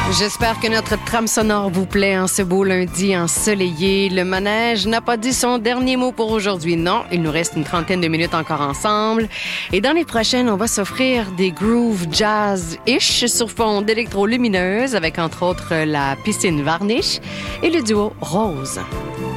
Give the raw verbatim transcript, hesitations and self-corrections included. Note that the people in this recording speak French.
J'espère que notre trame sonore vous plaît en ce beau lundi ensoleillé. Le manège n'a pas dit son dernier mot pour aujourd'hui. Non, il nous reste une trentaine de minutes encore ensemble. Et dans les prochaines, on va s'offrir des grooves jazz-ish sur fond d'électro-lumineuse avec entre autres la piscine Varnish et le duo Rose.